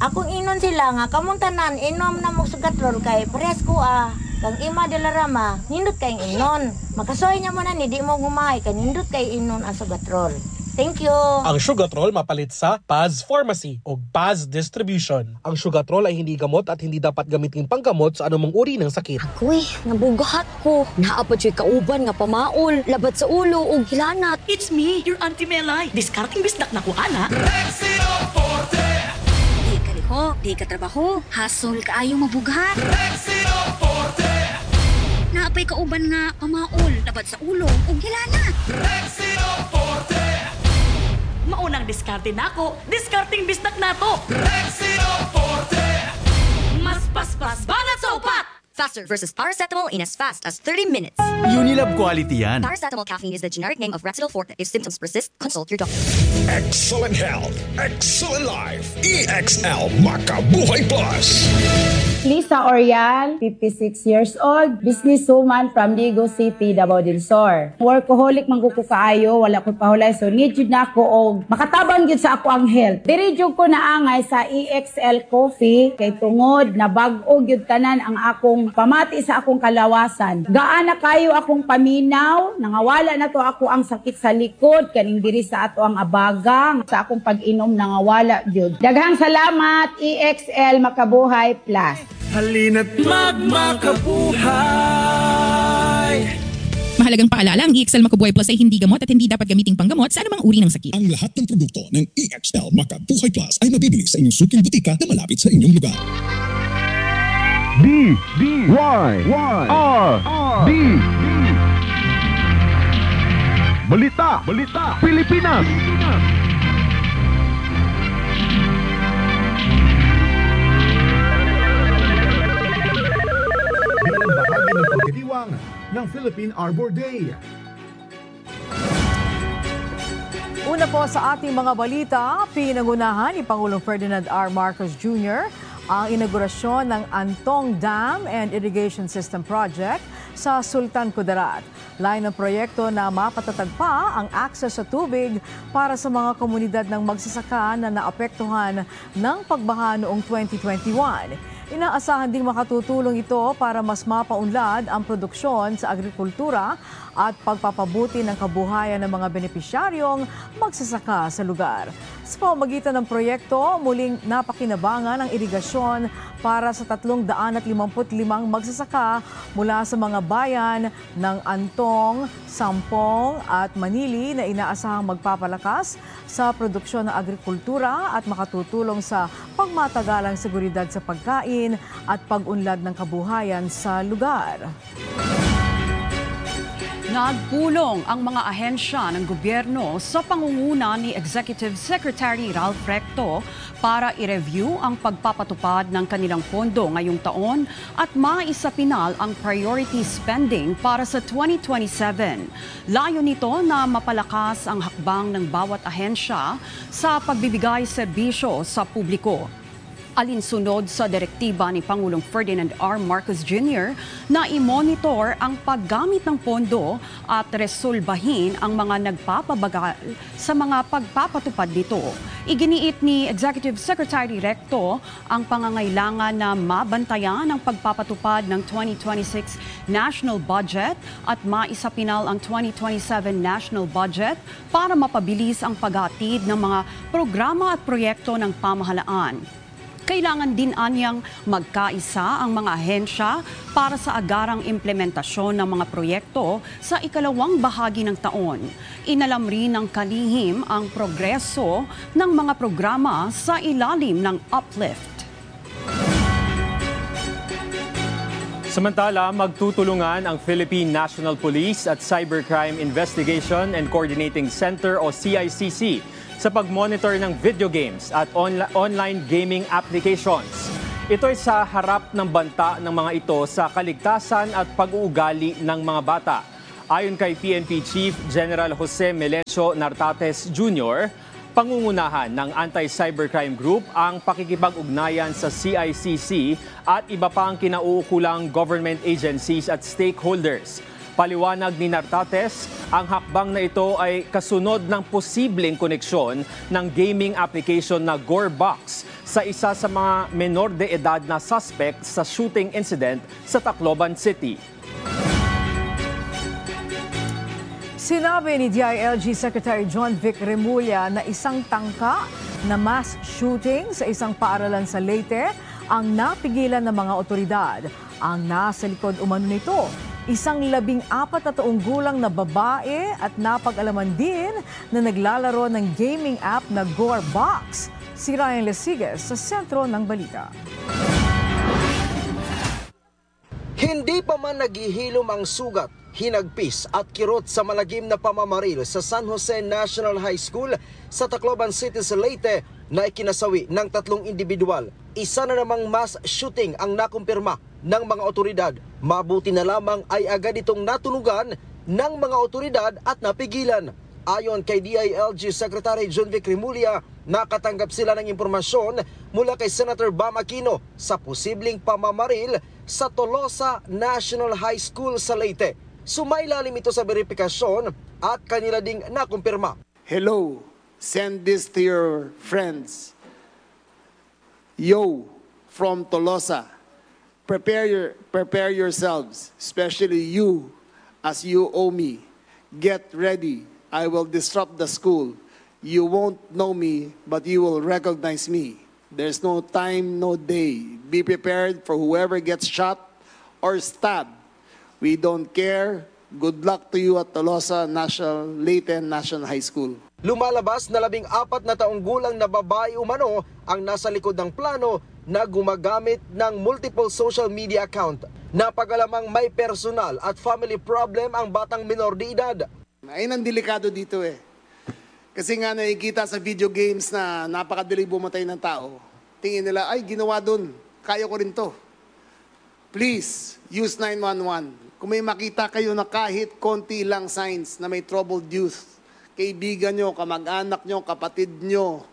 Akong inon sila nga kamong tanan inom na mo sugatrol kay pares ko kang ima de la rama nindot kay inon. Makasoy nya mo na ni di mo gumay kay nindot kay inon ang sugatrol. Thank you. Ang Sugatrol mapalit sa Paz Pharmacy o Paz Distribution. Ang Sugatrol ay hindi gamot at hindi dapat gamitin panggamot sa anumang uri ng sakit. Ako'y nabugahat ko. Naapad siya kauban nga pamaol, labat sa ulo o gilanat. It's me, your Auntie Melay. Discarding bisdak na ko, ana. Rexino Forte! Di ka liho, di ka trabaho, hasol ka ayaw mabugat. Rexino Forte! Naapay kauban nga pamaol, labat sa ulo o gilanat. Rexino Forte! Maunang diskarte na ako, discarding bisdak na to. Rexino Forte! Mas paspas banat sa upat! Faster versus paracetamol in as fast as 30 minutes. Unilab quality yan. Paracetamol caffeine is the generic name of Rexidol Forte. If symptoms persist, consult your doctor. Excellent health, excellent life. EXL Makabuhay Plus. Lisa Orial, 56 years old, businesswoman from Digo City, Davao del Sur. Workaholic man ko kaayo, wala ko pahulay, so need yun na ako og makatabang yun sa ako ang health. Diri jud ko naangay sa EXL Coffee, kay tungod na bag-o yun tanan ang akong pamati sa akong kalawasan. Gaana kayo akong paminaw, nangawala na to ako ang sakit sa likod, kaning diri sa ato ang abagang, sa akong pag-inom nangawala jud. Daghang salamat, EXL Makabuhay Plus. Halina't magmakabuhay! Mahalagang paalala, ang EXL Makabuhay Plus ay hindi gamot at hindi dapat gamiting panggamot sa anumang uri ng sakit. Ang lahat ng produkto ng EXL Makabuhay Plus ay mabibili sa inyong suking butika na malapit sa inyong lugar. D-Y-R-D Balita Pilipinas. Bilang bahagi ng pagdiriwang ng Philippine Arbor Day. Una po sa ating mga balita, pinangunahan ni Pangulong Ferdinand R. Marcos Jr. ang inaugurasyon ng Antong Dam and Irrigation System Project sa Sultan Kudarat. Lain ng proyekto na mapatatag pa ang access sa tubig para sa mga komunidad ng magsasaka na naapektuhan ng pagbaha noong 2021. Inaasahan ding makatutulong ito para mas mapaunlad ang produksyon sa agrikultura at pagpapabuti ng kabuhayan ng mga benepisyaryong magsasaka sa lugar. Sa pamamagitan ng proyekto, muling napakinabangan ang irigasyon para sa 355 magsasaka mula sa mga bayan ng Antong, Sampong at Manili na inaasahang magpapalakas sa produksyon ng agrikultura at makatutulong sa pangmatagalang seguridad sa pagkain at pag-unlad ng kabuhayan sa lugar. Nagpulong ang mga ahensya ng gobyerno sa pangunguna ni Executive Secretary Ralph Recto para i-review ang pagpapatupad ng kanilang pondo ngayong taon at maisapinal ang priority spending para sa 2027. Layo nito na mapalakas ang hakbang ng bawat ahensya sa pagbibigay serbisyo sa publiko. Alinsunod sa direktiba ni Pangulong Ferdinand R. Marcos Jr. na i-monitor ang paggamit ng pondo at resolbahin ang mga nagpapabagal sa mga pagpapatupad nito. Iginiit ni Executive Secretary Recto ang pangangailangan na mabantayan ang pagpapatupad ng 2026 National Budget at maisapinal ang 2027 National Budget para mapabilis ang paghatid ng mga programa at proyekto ng pamahalaan. Kailangan din anyang magkaisa ang mga ahensya para sa agarang implementasyon ng mga proyekto sa ikalawang bahagi ng taon. Inalam rin ng kalihim ang progreso ng mga programa sa ilalim ng Uplift. Samantala, magtutulungan ang Philippine National Police at Cybercrime Investigation and Coordinating Center o CICC sa pag-monitor ng video games at online gaming applications. Ito ay sa harap ng banta ng mga ito sa kaligtasan at pag-uugali ng mga bata. Ayon kay PNP Chief General Jose Melencio Nartates Jr., pangungunahan ng Anti-Cybercrime Group ang pakikipag-ugnayan sa CICC at iba pang kinauukulang government agencies at stakeholders. Paliwanag ni Nartates, ang hakbang na ito ay kasunod ng posibleng koneksyon ng gaming application na Gorebox sa isa sa mga menor de edad na suspect sa shooting incident sa Tacloban City. Sinabi ni DILG Secretary John Vic Remulla na isang tangka na mass shooting sa isang paaralan sa Leyte ang napigilan ng mga otoridad. Ang nasa likod umano nito, isang 14 na taong gulang na babae at napag-alaman din na naglalaro ng gaming app na Gorebox. Si Ryan Lesiges sa sentro ng balita. Hindi pa man naghihilom ang sugat, hinagpis at kirot sa malagim na pamamaril sa San Jose National High School sa Tacloban City sa Leyte na ikinasawi ng 3 individual. Isa na namang mass shooting ang nakumpirma ng mga otoridad. Mabuti na lamang ay agad itong natunugan ng mga otoridad at napigilan. Ayon kay DILG Secretary John Vic Remulla, nakatanggap sila ng impormasyon mula kay Senator Bam Aquino sa posibleng pamamaril sa Tolosa National High School sa Leyte. Sumailalim ito sa verifikasyon at kanila ding nakumpirma. Hello, send this to your friends. Yo, from Tolosa, prepare yourselves, especially you, as you owe me. Get ready. I will disrupt the school. You won't know me, but you will recognize me. There's no time, no day. Be prepared for whoever gets shot or stabbed. We don't care. Good luck to you at Tolosa Leyte National High School. Lumalabas na 14 na taong gulang na babae umano ang nasa likod ng plano na gumagamit ng multiple social media account. Napag-alamang may personal at family problem ang batang minor de edad. Ayun ang delikado dito eh. Kasi nga nakikita sa video games na napakadali bumatay ng tao. Tingin nila, ay ginawa dun, kaya ko rin to. Please, use 911. Kung may makita kayo na kahit konti lang signs na may troubled youth, kaibigan nyo, kamag-anak nyo, kapatid nyo,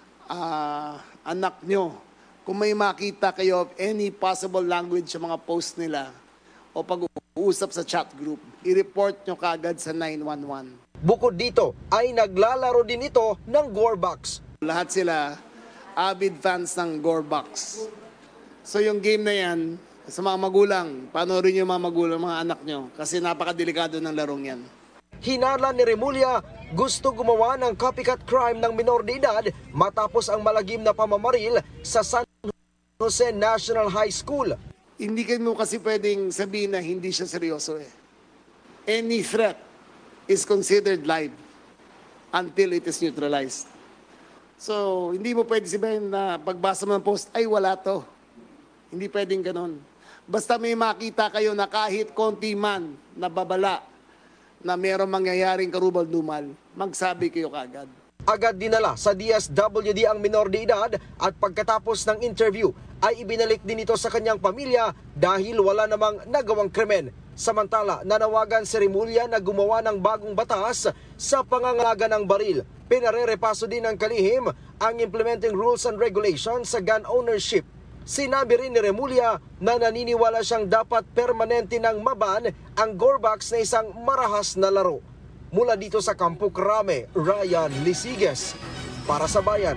anak nyo, kung may makita kayo of any possible language sa mga post nila o pag-uusap sa chat group, i-report nyo kaagad sa 911. Bukod dito ay naglalaro din ito ng Gorebox. Lahat sila avid fans ng Gorebox. So yung game na yan, sa mga magulang, panoorin nyo mga magulang, mga anak nyo, kasi napakadelikado ng larong yan. Hinala ni Remulla, gusto gumawa ng copycat crime ng minor de edad matapos ang malagim na pamamaril sa San Jose National High School. Hindi mo kasi pwedeng sabihin na hindi siya seryoso eh. Any threat is considered live until it is neutralized. So, hindi mo pwede sabihin na pagbasa mo ng post, ay wala to. Hindi pwedeng ganon. Basta may makita kayo na kahit konti man na babala na mayroong mangyayaring karubal-dumal, magsabi kayo kaagad. Agad dinala sa DSWD ang minor de edad at pagkatapos ng interview ay ibinalik din ito sa kanyang pamilya dahil wala namang nagawang krimen. Samantala, nanawagan si Remulla na gumawa ng bagong batas sa pangangalaga ng baril. Pinarerepaso din ng kalihim ang implementing rules and regulations sa gun ownership. Sinabi rin ni Remulla na naniniwala siyang dapat permanente ng maban ang Gorebox na isang marahas na laro. Mula dito sa Campo Crame, Ryan Lesiges para sa Bayan.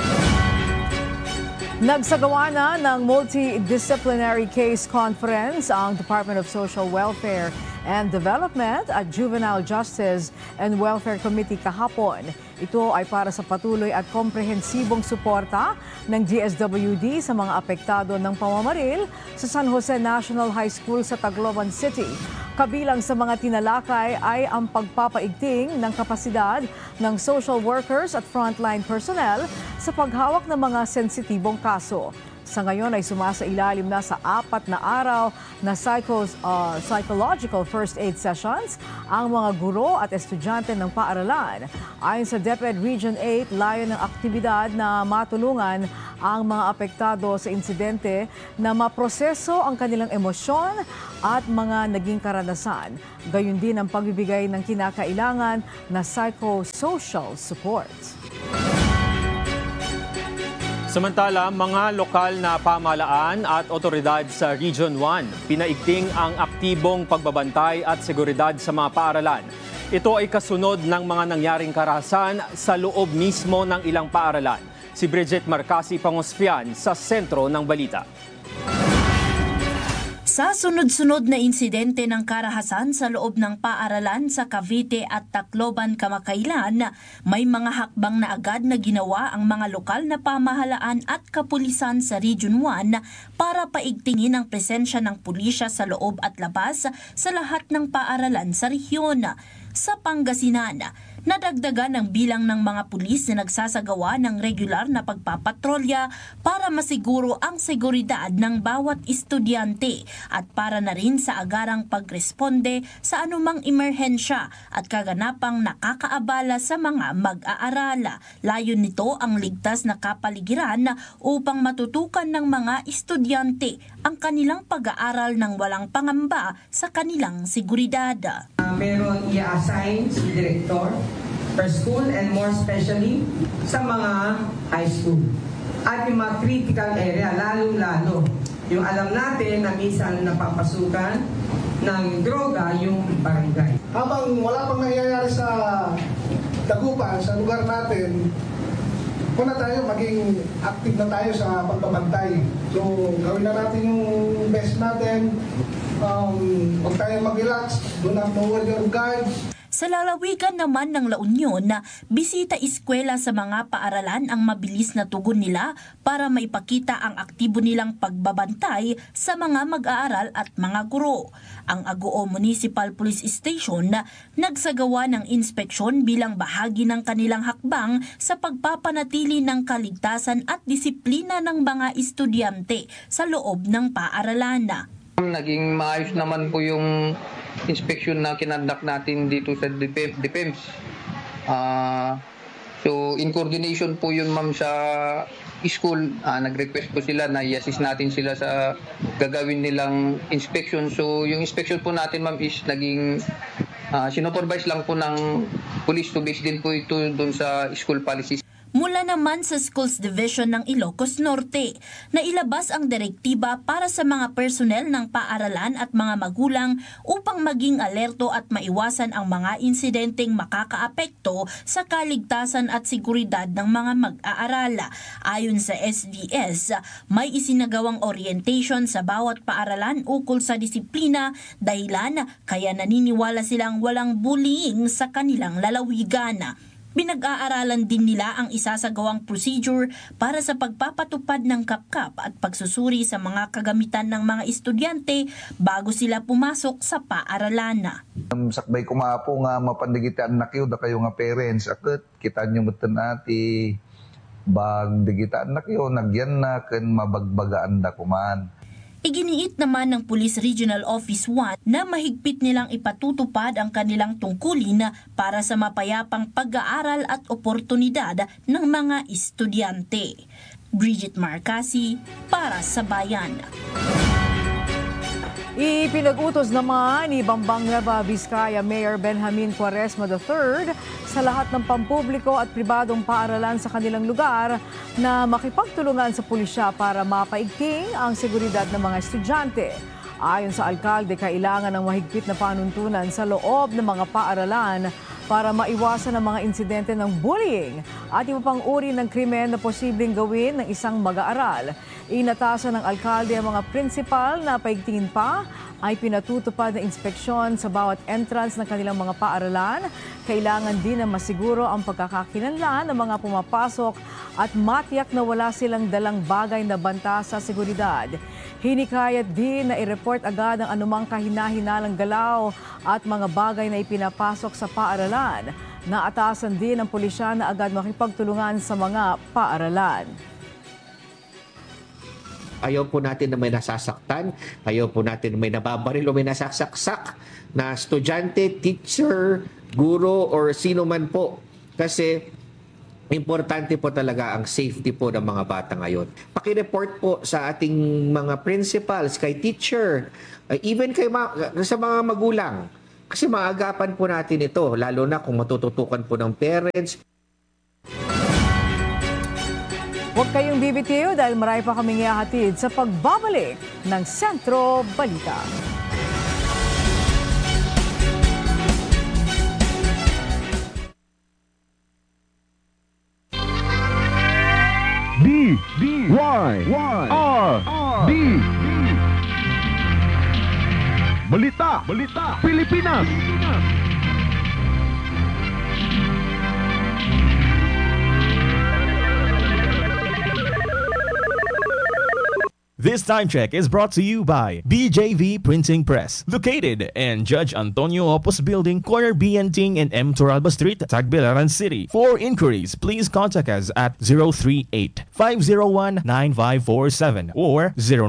Nagsagawa na ng multidisciplinary case conference ang Department of Social Welfare and Development at Juvenile Justice and Welfare Committee kahapon. Ito ay para sa patuloy at komprehensibong suporta ng DSWD sa mga apektado ng pamamaril sa San Jose National High School sa Tacloban City. Kabilang sa mga tinalakay ay ang pagpapaigting ng kapasidad ng social workers at frontline personnel sa paghawak ng mga sensitibong kaso. Sa ngayon ay sumasailalim na sa 4 na araw na psychological first aid sessions ang mga guro at estudyante ng paaralan. Ayon sa DepEd Region 8, layo ng aktibidad na matulungan ang mga apektado sa insidente na maproseso ang kanilang emosyon at mga naging karanasan. Gayon din ang pagbibigay ng kinakailangan na psychosocial support. Samantala, mga lokal na pamahalaan at otoridad sa Region 1 pinaigting ang aktibong pagbabantay at seguridad sa mga paaralan. Ito ay kasunod ng mga nangyaring karahasan sa loob mismo ng ilang paaralan. Si Bridget Marcasi Pangosfian sa sentro ng balita. Sa sunod-sunod na insidente ng karahasan sa loob ng paaralan sa Cavite at Tacloban kamakailan, may mga hakbang na agad na ginawa ang mga lokal na pamahalaan at kapulisan sa Region 1 para paigtingin ang presensya ng pulisya sa loob at labas sa lahat ng paaralan sa rehiyon. Sa Pangasinan, nadagdagan ang bilang ng mga pulis na nagsasagawa ng regular na pagpapatrolya para masiguro ang seguridad ng bawat estudyante at para na rin sa agarang pagresponde sa anumang emerhensya at kaganapang nakakaabala sa mga mag-aaral. Layon nito ang ligtas na kapaligiran upang matutukan ng mga estudyante ang kanilang pag-aaral ng walang pangamba sa kanilang seguridad. Meron i-assign si Director per school and more especially sa mga high school. At yung mga critical area, lalong-lalo. Yung alam natin na minsan napapasukan ng droga yung barangay. Habang wala pang nangyayari sa Dagupan, sa lugar natin, muna tayo, maging active na tayo sa pagbabantay. So, gawin na natin yung best natin. Huwag tayo mag-relax. Do not lower your guard. Sa lalawigan naman ng La Union, bisita eskwela sa mga paaralan ang mabilis na tugon nila para maipakita ang aktibo nilang pagbabantay sa mga mag-aaral at mga guro. Ang Agoo Municipal Police Station nagsagawa ng inspeksyon bilang bahagi ng kanilang hakbang sa pagpapanatili ng kaligtasan at disiplina ng mga estudyante sa loob ng paaralan. Naging maayos naman po yung inspection na kinandak natin dito sa DepEMS. So in coordination po yun ma'am sa school, nag-request po sila na i-assist natin sila sa gagawin nilang inspection. So yung inspection po natin ma'am is naging sinupervise lang po ng police to base din po ito doon sa school policies. Mula naman sa Schools Division ng Ilocos Norte, na ilabas ang direktiba para sa mga personnel ng paaralan at mga magulang upang maging alerto at maiwasan ang mga insidenteng makakaapekto sa kaligtasan at seguridad ng mga mag-aaral. Ayon sa SVS, may isinagawang orientation sa bawat paaralan ukol sa disiplina, dahilan kaya naniniwala silang walang bullying sa kanilang lalawigan. Pinag-aaralan din nila ang isasagawang procedure para sa pagpapatupad ng kapkap at pagsusuri sa mga kagamitan ng mga estudyante bago sila pumasok sa paaralan. Sakbay ko po nga mapandigitan na kayo da kayo nga parents akit kita nyo beton ati bag digitaan na kayo nagyan na ken mabagbagaan da kuman. Iginiit naman ng Police Regional Office 1 na mahigpit nilang ipatutupad ang kanilang tungkulin para sa mapayapang pag-aaral at oportunidad ng mga estudyante. Bridget Marcasi para sa Bayan. Ipinag-utos naman ni Bambang Nueva Vizcaya Mayor Benjamin Quaresma III sa lahat ng pampubliko at pribadong paaralan sa kanilang lugar na makipagtulungan sa pulisya para mapaigting ang seguridad ng mga estudyante. Ayon sa alkalde, kailangan ng mahigpit na panuntunan sa loob ng mga paaralan para maiwasan ang mga insidente ng bullying at iba pang uri ng krimen na posibleng gawin ng isang mag-aaral. Inatasan ng alkalde ang mga prinsipal na paigtingin pa ay pinatutupad na inspeksyon sa bawat entrance ng kanilang mga paaralan. Kailangan din na masiguro ang pagkakakilanlan ng mga pumapasok at matiyak na wala silang dalang bagay na banta sa seguridad. Hinikayat din na i-report agad ang anumang kahina-hinalang galaw at mga bagay na ipinapasok sa paaralan. Naatasan din ng pulisya na agad makipagtulungan sa mga paaralan. Ayaw po natin na may nasasaktan, ayaw po natin na may nababaril o may nasasaksak na estudyante, teacher, guro, or sino man po. Kasi importante po talaga ang safety po ng mga bata ngayon. Paki-report po sa ating mga principals, kay teacher, even kay sa mga magulang. Kasi maagapan po natin ito, lalo na kung matututukan po ng parents. Huwag kayong bibitiw dahil marami pa kaming ihahatid sa pagbabalik ng Sentro Balita. YYRD. Balita Pilipinas. This time check is brought to you by BJV Printing Press, located in Judge Antonio Opus Building, corner BNting and M. Toralba Street, Tagbilaran City. For inquiries, please contact us at 038-501-9547 or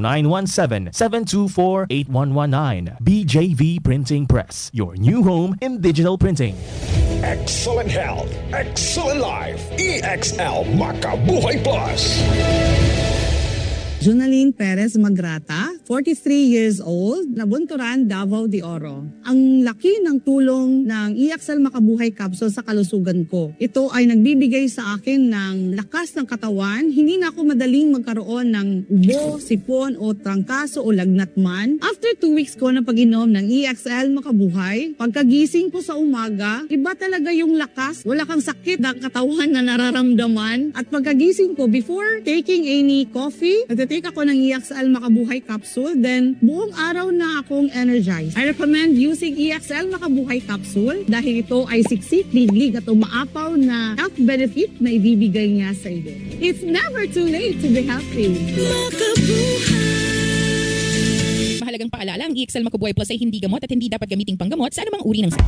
0917-724-8119. BJV Printing Press, your new home in digital printing. Excellent health, excellent life. EXL Makabuhay Plus. Junaline Perez Magrata, 43 years old, Nabunturan, Davao de Oro. Ang laki ng tulong ng EXL Makabuhay Capsule sa kalusugan ko. Ito ay nagbibigay sa akin ng lakas ng katawan. Hindi na ako madaling magkaroon ng ubo, sipon o trangkaso o lagnat man. After 2 weeks ko na pag-inom ng EXL Makabuhay, pagkagising ko sa umaga, iba talaga yung lakas. Wala kang sakit ng katawan na nararamdaman. At pagkagising ko, before taking any coffee, take ako ng EXL Makabuhay Capsule, then buong araw na akong energized. I recommend using EXL Makabuhay Capsule dahil ito ay siksik, liglig at umaapaw na health benefit na ibibigay niya sa iyo. It's never too late to be healthy. Mahalagang paalala, ang EXL Makabuhay Plus ay hindi gamot at hindi dapat gamiting panggamot sa anumang uri ng sakit.